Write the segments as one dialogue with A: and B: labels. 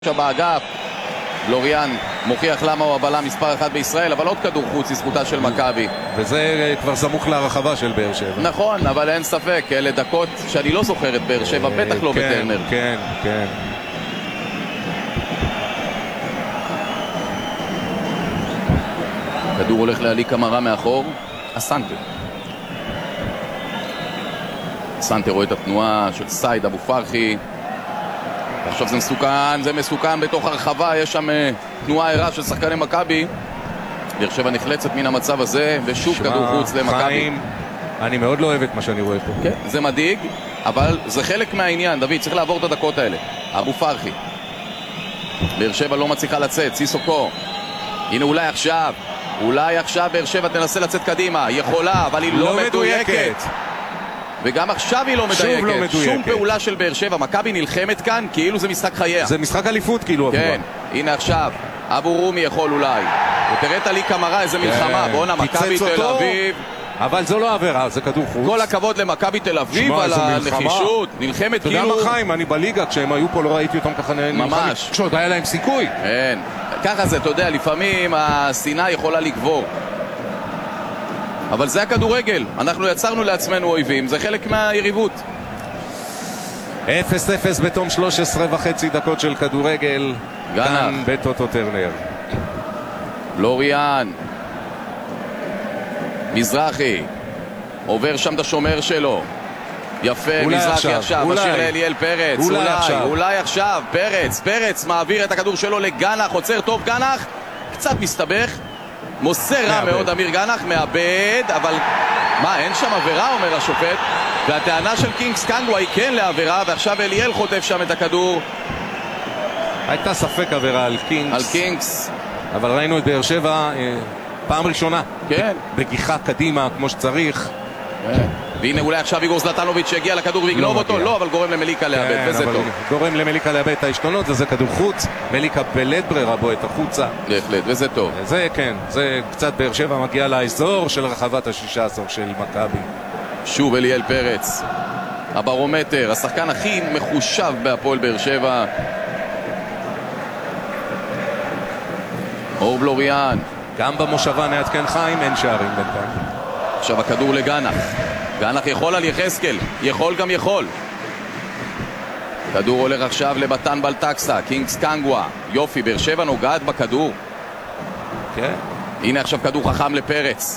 A: באגף, לוריאן מוכיח למה הוא הבלם מספר 1 בישראל, אבל עוד כדור חוץ לזכותה של מכבי.
B: וזה כבר סמוך להרחבה של באר שבע.
A: נכון, אבל אין ספק, אלה דקות שאני לא זוכר את באר שבע, בטח לא בטרנר.
B: כן, כן.
A: כדור הולך לעלי קמרה מאחור, הסנטר. הסנטר רואה את התנועה של סייד אבו פרחי. עכשיו זה מסוכן בתוך הרחבה, יש שם תנועה ערה של שחקני מכבי. באר שבע נחלצת מן המצב הזה, ושוב כדור חוץ למכבי.
B: חיים, אני מאוד לא אוהב את מה שאני רואה פה.
A: כן, זה מדאיג, אבל זה חלק מהעניין. דוד, צריך לעבור את הדקות האלה. אבו פרחי. באר שבע לא מצליחה לצאת, סיסוקו. הנה אולי עכשיו באר שבע תנסה לצאת קדימה. יכולה, אבל היא לא מדויקת. וגם עכשיו היא לא מדויקת. שום פעולה של באר שבע. מכבי נלחמת כאן כאילו זה משחק חייה.
B: זה משחק אליפות כאילו עבורה.
A: כן, הנה עכשיו אבו רומי יכול אולי. ותראה את עלי קמרה, איזה מלחמה. בואנה, מכבי תל אביב.
B: אבל זו לא עבירה, זה כדור חוץ.
A: כל הכבוד למכבי תל אביב על הנחישות. נלחמת כאילו...
B: אתה יודע מה חיים, אני בליגה, כשהם היו פה לא ראיתי אותם ככה
A: ממש.
B: כשעוד היה להם סיכוי.
A: כן, ככה זה, אתה יודע, לפעמים השנאה יכולה לגבור. אבל זה הכדורגל, אנחנו יצרנו לעצמנו אויבים, זה חלק מהיריבות.
B: 0-0 בתום 13.5 דקות של כדורגל. כאן בטוטו טרנר.
A: לוריאן מזרחי עובר שם את השומר שלו. יפה, מזרחי עכשיו משאיר לאליאל פרץ. אולי עכשיו פרץ מעביר את הכדור שלו לגנח. עוצר טוב גנח, קצת מסתבך, מוסר רע מאוד אמיר גנח, מאבד, אבל מה, אין שם עבירה, אומר השופט. והטענה של קינגס קנגווה היא כן לעבירה, ועכשיו אליאל חוטף שם את הכדור.
B: הייתה ספק עבירה על קינגס, אבל ראינו את באר שבע פעם ראשונה,
A: כן,
B: בגיחה קדימה כמו שצריך.
A: והנה אולי עכשיו איגור זלטנוביץ' שהגיע לכדור ויגנוב אותו, לא, אבל גורם למליקה לאבד, וזה טוב.
B: גורם למליקה לאבד את ההשתונות, וזה כדור חוץ. מליקה בלית ברירה בועט החוצה.
A: בהחלט, וזה טוב.
B: זה כן, זה קצת באר שבע מגיע לאזור של רחבת ה-16 של מכבי.
A: שוב אליאל פרץ, הברומטר, השחקן הכי מחושב בהפועל באר שבע. אור בלוריאן.
B: גם במושבה נעדכן חיים, אין שערים בינתיים.
A: עכשיו הכדור לגנח. גנח יכול על יחזקאל, יכול. כדור הולך עכשיו לבטן בלטקסה, קינגס קנגווה. יופי, באר שבע נוגעת בכדור.
B: כן.
A: הנה עכשיו כדור חכם לפרץ.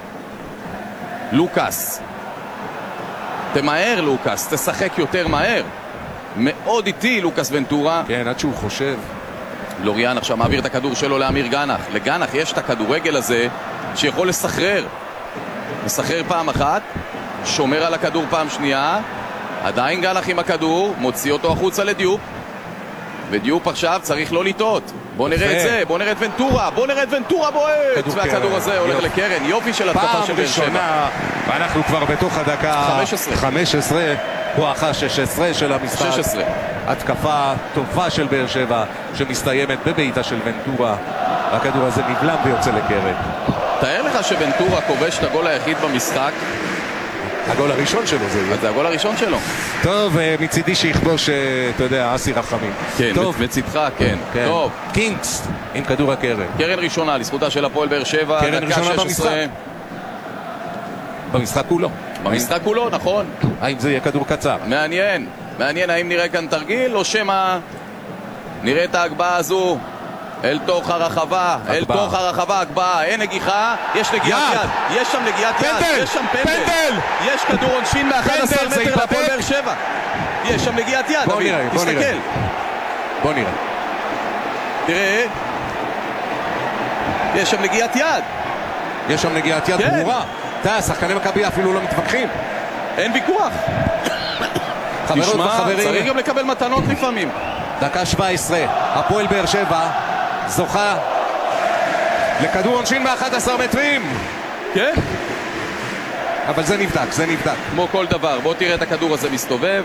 A: לוקאס. תמהר לוקאס, תשחק יותר מהר. מאוד איטי לוקאס ונטורה.
B: כן, עד שהוא חושב.
A: לוריאן עכשיו מעביר את הכדור שלו לאמיר גנח. לגנח יש את הכדורגל הזה שיכול לסחרר. מסחרר פעם אחת, שומר על הכדור פעם שנייה, עדיין גנח עם הכדור, מוציא אותו החוצה לדיופ, ודיופ עכשיו צריך לא לטעות. בוא נראה את זה, בוא נראה את ונטורה בועט, והכדור הזה הולך לקרן. יופי של התקפה של באר שבע.
B: ואנחנו כבר בתוך הדקה 15, בואכה 16 של המשחק.
A: 16.
B: התקפה טובה של באר שבע שמסתיימת בבעיטה של ונטורה. הכדור הזה נבלם ויוצא לקרן.
A: תאר לך שוונטורה כובש את הגול היחיד במשחק.
B: הגול הראשון שלו
A: זה הגול הראשון שלו.
B: טוב, מצידי שיכבוש, אתה יודע, אסי רחמים.
A: כן, מצדך, כן. טוב.
B: קינגס עם כדור הקרן.
A: קרן ראשונה לזכותה של הפועל באר שבע.
B: קרן ראשונה במשחק. במשחק כולו.
A: במשחק כולו, נכון.
B: האם זה יהיה כדור קצר?
A: מעניין האם נראה כאן תרגיל או שמה נראה את ההגבהה הזו אל תוך הרחבה, הגבהה, אין נגיחה, יש נגיעת יד, יש שם נגיעת יד, יש שם פנדל, יש כדור עונשין מ-11 מטר לפועל באר שבע, יש שם נגיעת יד, תסתכל,
B: בוא נראה,
A: תראה, יש שם נגיעת יד,
B: ברורה. שחקני מכבי אפילו לא מתווכחים,
A: אין ויכוח. תשמע, צריך גם לקבל מתנות לפעמים.
B: דקה 17, הפועל באר שבע זוכה לכדור עונשין מ-11 מטרים.
A: כן?
B: אבל זה נבדק.
A: כמו כל דבר, בוא תראה את הכדור הזה מסתובב.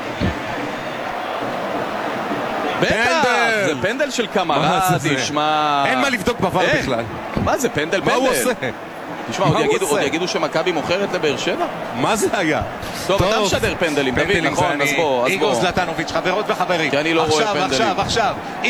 A: בטח! זה פנדל של קמרה, תשמע.
B: אין מה לבדוק בבר בכלל.
A: מה זה פנדל?
B: מה הוא עושה?
A: תשמע, עוד יגידו שמכבי מוכרת לבאר שבע?
B: מה זה היה?
A: טוב, אתה משדר פנדלים, דוד, נכון, אז בוא.
B: איגור זלטנוביץ', חברות וחברים.
A: כי אני לא רואה פנדלים.
B: עכשיו.